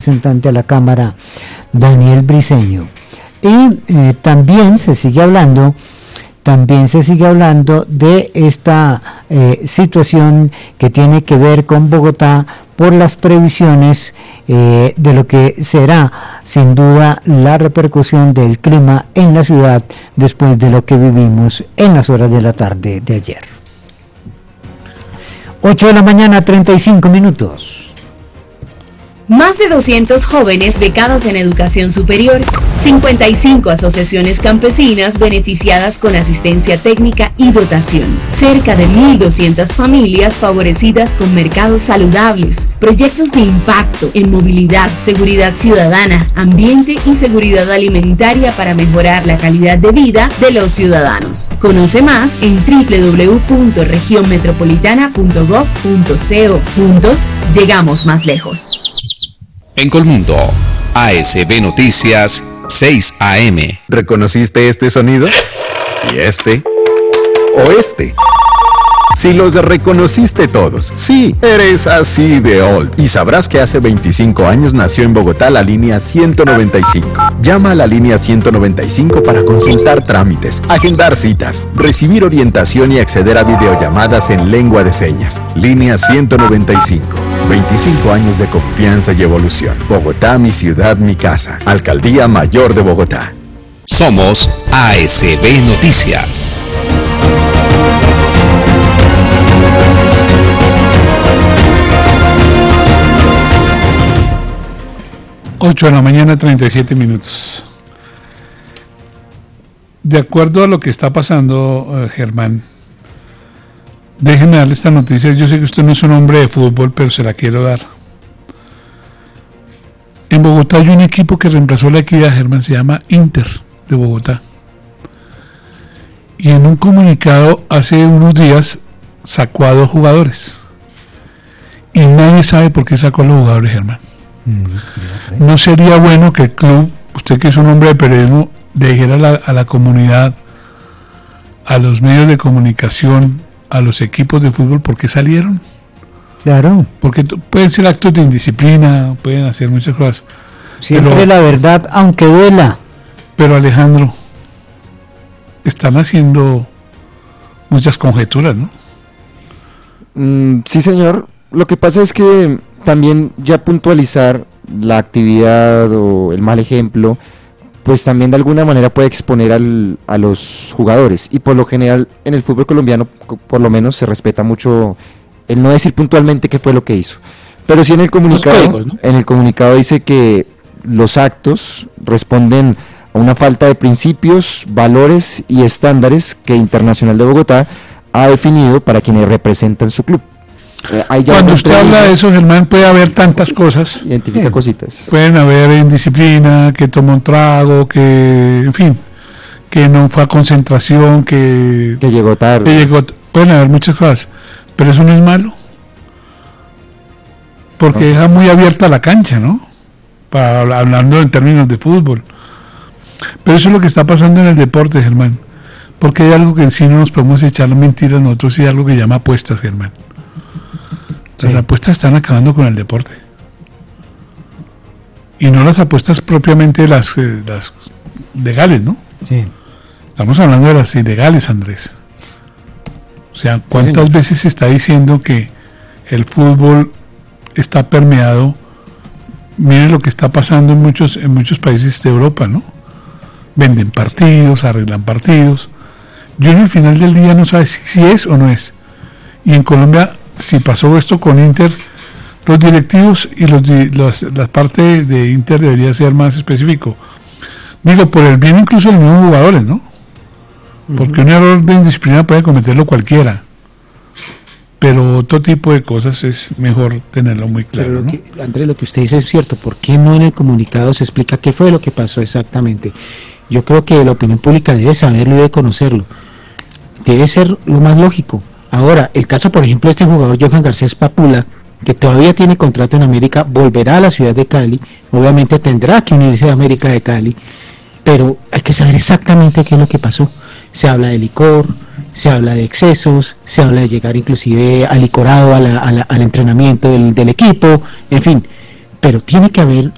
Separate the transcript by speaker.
Speaker 1: representante a la Cámara, Daniel Briceño. Y también se sigue hablando de esta situación que tiene que ver con Bogotá por las previsiones de lo que será sin duda la repercusión del clima en la ciudad después de lo que vivimos en las horas de la tarde de ayer. 8 de la mañana, 35 minutos.
Speaker 2: Más de 200 jóvenes becados en educación superior, 55 asociaciones campesinas beneficiadas con asistencia técnica y dotación, cerca de 1.200 familias favorecidas con mercados saludables, proyectos de impacto en movilidad, seguridad ciudadana, ambiente y seguridad alimentaria para mejorar la calidad de vida de los ciudadanos. Conoce más en www.regionmetropolitana.gov.co. Juntos, llegamos más lejos.
Speaker 3: En Colmundo, ASB Noticias 6 AM.
Speaker 4: ¿Reconociste este sonido? ¿Y este? ¿O este? Si los reconociste todos, sí, eres así de old. Y sabrás que hace 25 años nació en Bogotá la línea 195. Llama a la línea 195 para consultar trámites, agendar citas, recibir orientación y acceder a videollamadas en lengua de señas. Línea 195. 25 años de confianza y evolución. Bogotá, mi ciudad, mi casa. Alcaldía Mayor de Bogotá.
Speaker 3: Somos ASB Noticias.
Speaker 5: Ocho de la mañana, 37 minutos. De acuerdo a lo que está pasando, Germán, déjeme darle esta noticia. Yo sé que usted no es un hombre de fútbol, pero se la quiero dar. En Bogotá hay un equipo que reemplazó la Equidad, Germán, se llama Inter de Bogotá. Y en un comunicado hace unos días sacó a 2 jugadores. Y nadie sabe por qué sacó a los jugadores, Germán. ¿No sería bueno que el club, usted que es un hombre de periodismo, le dijera a la comunidad, a los medios de comunicación, a los equipos de fútbol, por qué salieron?
Speaker 1: Claro.
Speaker 5: Porque pueden ser actos de indisciplina, pueden hacer muchas cosas.
Speaker 1: Siempre la verdad, aunque duela.
Speaker 5: Pero Alejandro, están haciendo muchas conjeturas, ¿no?
Speaker 6: Sí, señor. Lo que pasa es que también ya puntualizar la actividad o el mal ejemplo, pues también de alguna manera puede exponer a los jugadores, y por lo general en el fútbol colombiano por lo menos se respeta mucho el no decir puntualmente qué fue lo que hizo, pero sí en el comunicado, códigos, ¿no? En el comunicado dice que los actos responden a una falta de principios, valores y estándares que Internacional de Bogotá ha definido para quienes representan su club.
Speaker 5: Cuando usted habla de eso, Germán, puede haber tantas cosas.
Speaker 6: Identifica cositas.
Speaker 5: Pueden haber indisciplina, que tomó un trago, que, en fin, que no fue a concentración, que
Speaker 6: llegó tarde.
Speaker 5: Pueden haber muchas cosas, pero eso no es malo. Porque deja muy abierta la cancha, ¿no? Hablando en términos de fútbol. Pero eso es lo que está pasando en el deporte, Germán. Porque hay algo que en sí no nos podemos echar mentiras, nosotros sí hay algo que llama apuestas, Germán. Las apuestas están acabando con el deporte. Y no las apuestas propiamente las legales, ¿no?
Speaker 1: Sí.
Speaker 5: Estamos hablando de las ilegales, Andrés. O sea, ¿cuántas veces se está diciendo que el fútbol está permeado? Mire lo que está pasando en muchos países de Europa, ¿no? Venden partidos, arreglan partidos. Yo en el final del día no sabe si es o no es. Y en Colombia, si pasó esto con Inter, los directivos y la parte de Inter debería ser más específico. Digo, por el bien incluso de los mismos jugadores, ¿no? Porque un error de indisciplina puede cometerlo cualquiera. Pero otro tipo de cosas es mejor tenerlo muy claro, ¿no?
Speaker 7: Andrés, lo que usted dice es cierto. ¿Por qué no en el comunicado se explica qué fue lo que pasó exactamente? Yo creo que la opinión pública debe saberlo y debe conocerlo. Debe ser lo más lógico. Ahora, el caso, por ejemplo, de este jugador Johan Garcés Papula, que todavía tiene contrato en América, volverá a la ciudad de Cali, obviamente tendrá que unirse a América de Cali, pero hay que saber exactamente qué es lo que pasó. Se habla de licor, se habla de excesos, se habla de llegar inclusive alicorado al entrenamiento del equipo, en fin, pero tiene que haber